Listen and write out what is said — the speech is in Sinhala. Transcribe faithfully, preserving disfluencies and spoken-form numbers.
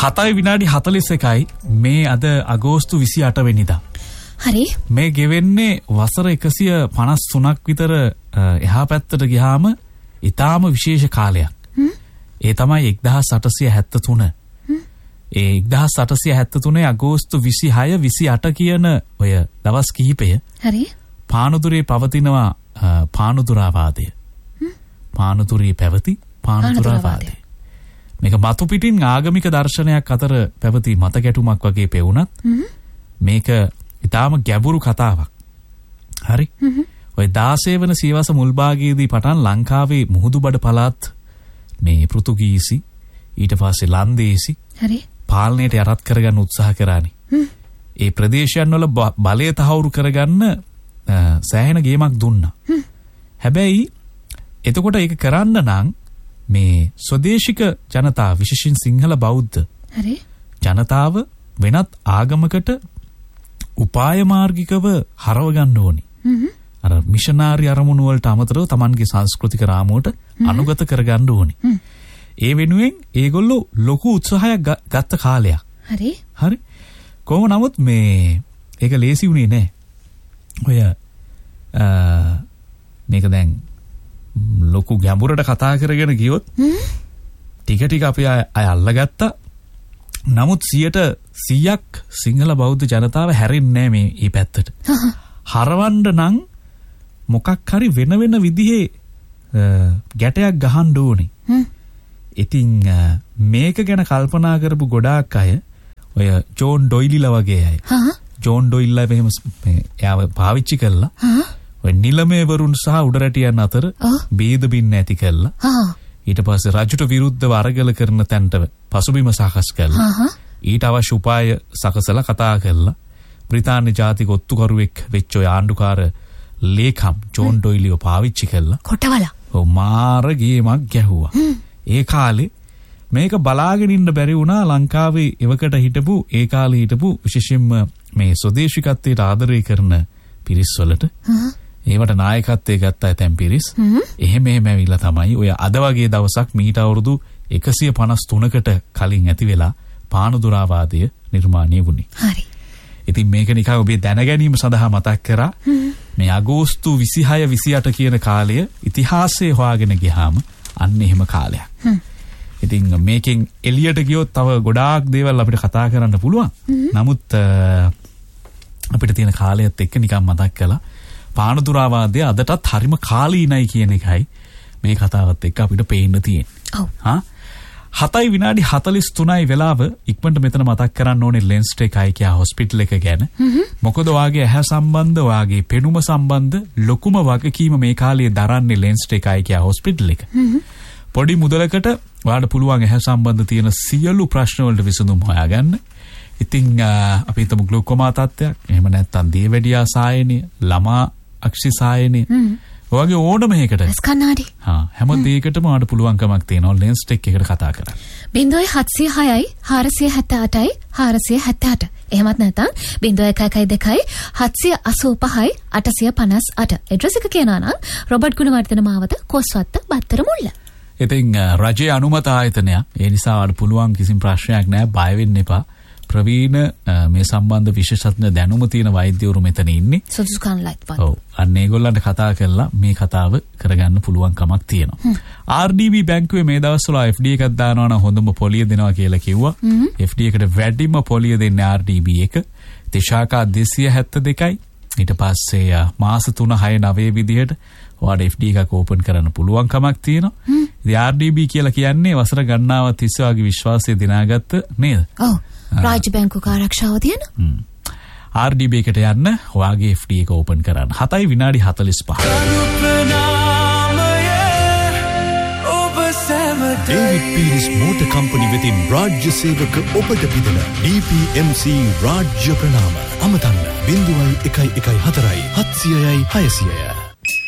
හතයි විනාඩි හතළිස් එකයි මේ අද අගෝස්තු විසිඅට වෙනිදා. හරි. මේ ගෙවෙන්නේ වසර එකසිය පනස් තුනක් විතර එහා පැත්තට ගියාම ඊටාම විශේෂ කාලයක්. ඒ තමයි එක්දහස් අටසිය හැත්තෑ තුන. ඒ එක්දහස් අටසිය හැත්තෑ තුනේ අගෝස්තු විසිහය විසිඅට කියන ඔය දවස් කිහිපය. හරි. පානදුරේ පවතිනවා පානදුරාවාදය. පානදුරේ පැවති පානදුරාවාදය. මේක මතු පිටින් ආගමික දර්ශනයක් අතර පැවති මත ගැටුමක් වගේ පෙවුනත් මේක ඊටාම ගැඹුරු කතාවක්. හරි. ඔය දාසය වන සියවස මුල් භාගයේදී පටන් ලංකාවේ මුහුදුබඩ පළාත් මේ පෘතුගීසි ඊට පස්සේ ලන්දේසි හරි පාලනයට යටත් කරගන්න උත්සාහ කරානේ. ඒ ප්‍රදේශයන් වල බලය තහවුරු කරගන්න සෑහෙන ගේමක් දුන්නා. හැබැයි එතකොට ඒක කරන්න නම් මේ ස්වදේශික ජනතාව විශේෂයෙන් සිංහල බෞද්ධ හරි ජනතාව වෙනත් ආගමකට උපාය මාර්ගිකව හරව ගන්න ඕනි. අර මිෂනාරි අරමුණු වලට අමතරව Tamanගේ සංස්කෘතික රාමුවට අනුගත කරගන්න ඕනි. ඒ වෙනුවෙන් ඒගොල්ලෝ ලොකු උත්සාහයක් ගත්ත කාලයක්. හරි. හරි. කොහොම නමුත් මේ ඒක ලේසි වුණේ නැහැ. ඔය මේක දැන් ලොකු ගැඹුරට කතා කරගෙන ගියොත් ටික ටික අපි අය අල්ලගත්තා. නමුත් සියයට සීයක් සිංහල බෞද්ධ ජනතාව හැරෙන්නේ නැහැ මේ මේ පැත්තට. හරවන්න නම් මොකක් හරි වෙන වෙන විදිහේ ගැටයක් ගහන්න ඕනේ. ඉතින් මේක ගැන කල්පනා කරපු ගොඩාක් අය ඔය ජෝන් ඩොයිලිලා වගේ අය. ජෝන් ඩොයිලිලා එහෙම එයාව පාවිච්චි කළා. ඔය නිලමේ වරුන් සහ උඩරටියන් අතර ભેද බින්න ඇති කළා. ඊට පස්සේ රජුට විරුද්ධව අරගල කරන තැනට පසුබිම සකස් කළා. ඊට අවශ්‍ය උපාය සකසලා කතා කළා. බ්‍රිතාන්‍ය ජාතික ඔත්තුකරුවෙක් වෙච්ච ඔය ආණ්ඩුකාර ලේකම් ජෝන් ඩොයිලිව පාවිච්චි කළා. කොටවලා. ඔව් මාර ගේමක් ගැහුවා. ඒ කාලේ මේක බලාගෙන ඉන්න බැරි වුණා ලංකාවේ එවකට හිටපු ඒ කාලේ හිටපු විශේෂයෙන්ම මේ ස්වදේශිකත්වයට ආදරය කරන පිරිස් වලට. ඒවට නායකත්වයේ ගත්ත ඇතැම් පිරිස් එහෙම එහෙම ඇවිල්ලා තමයි ඔය අද වගේ දවසක් මීට අවුරුදු එකසිය පනස් තුනකට කලින් ඇති වෙලා පානදුරාවාදය නිර්මාණය වුණේ. හරි. ඉතින් මේක නිකන් ඔබේ දැන ගැනීම සඳහා මතක් කරා. මේ අගෝස්තු විසිහය විසිඅට කියන කාලය ඉතිහාසයේ හොයාගෙන ගියාම අන්න එහෙම කාලයක්. ඉතින් මේකෙන් එළියට ගියොත් තව ගොඩාක් දේවල් අපිට කතා කරන්න පුළුවන්. නමුත් අපිට තියෙන කාලයත් එක්ක නිකන් මතක් කළා. පානදුරාවාදය අදටත් හරිම කාලීනයි කියන එකයි මේ කතාවත් එක්ක අපිට පේන්න තියෙන්නේ. ඔව්. හා හතයි විනාඩි හතළිස් තුනයි වෙලාව ඉක්මනට මෙතන මතක් කරන්න ඕනේ ලෙන්ස්ටේක් අයිකියා හොස්පිටල් එක ගැන. මොකද ඔයාගේ ඇහැ සම්බන්ධ ඔයාගේ පෙනුම සම්බන්ධ ලොකුම වගකීම මේ කාලේ දරන්නේ ලෙන්ස්ටේක් අයිකියා හොස්පිටල් එක. පොඩි මුදලකට ඔයාලට පුළුවන් ඇහැ සම්බන්ධ තියෙන සියලු ප්‍රශ්න වලට විසඳුම් හොයාගන්න. ඉතින් අපි හිතමු ග්ලූකෝමා තත්ත්වයක්, එහෙම නැත්නම් දියවැඩියා සායනය, ළමා අක්ෂි සායනය. ඔයගේ ඕනම එකකට ස්කන්නාඩි. හා හැම දෙයකටම ඔයාලට පුළුවන්කමක් තියෙනවා ලෙන්ස්ටේක් එකට කතා කරන්න. බිංදුවයි හත්සිය හයයි හාරසිය හැත්තෑ අටයි හාරසිය හැත්තෑ අට. එහෙමත් නැත්නම් බිංදුවයි එකයි එකයි දෙකයි හත්සිය අසූ පහයි අටසිය පනස් අට. ඇඩ්‍රස් එක කියනවා නම් රොබර්ට් ගුණවර්ධන මාවත කොස්වත්ත බත්තර මුල්ල. ඉතින් රජයේ අනුමත ආයතනයක්. ඒ නිසා ඔයාලට පුළුවන් කිසිම ප්‍රශ්නයක් නැහැ, බය වෙන්න එපා. ප්‍රවීණ මේ සම්බන්ධ විශේෂඥ දැනුම තියෙන වෛද්‍යවරු මෙතන ඉන්නේ. සුදුසුකම් ලයිට්. ඔව්. අන්න ඒගොල්ලන්ට කතා කරලා මේ කතාව කරගන්න පුළුවන් කමක් තියෙනවා. ආර් ඩී බී බැංකුවේ මේ දවස්වල එෆ් ඩී එකක් දානවා නම් හොඳම පොලිය දෙනවා කියලා කිව්වා. එෆ් ඩී එකට වැඩිම පොලිය දෙන්නේ ආර් ඩී බී එක. තිශාකා දෙසිය හැත්තෑ දෙකයි. ඊට පස්සේ මාස තුන හය නවය විදිහට ඔයාලට එෆ් ඩී එකක් ඕපන් කරන්න පුළුවන් කමක් තියෙනවා. ඉතින් ආර් ඩී බී කියලා කියන්නේ වසර ගණනාවක් තිස්සේ වගේ විශ්වාසය දිනාගත්ත නේද? ඔව්. රාජ්‍ය බැංකුවක ආරක්ෂාව තියෙන. ආර් ඩී බී එකට යන්න ඔයාගේ එෆ් ඩී එක ඕපන් කරන්න. හතයි විනාඩි හතළිස් පහ. ඩේවිඩ් පීරිස් මෝටර් කම්පනි වෙතින් රාජ්‍ය සේවක ඔබට පිදෙන ඩී පී එම් සී රාජ්‍ය ප්‍රණාම. අමතන්න බිංදුවයි එකයි එකයි හතරයි හත්සියයයි හයසියය.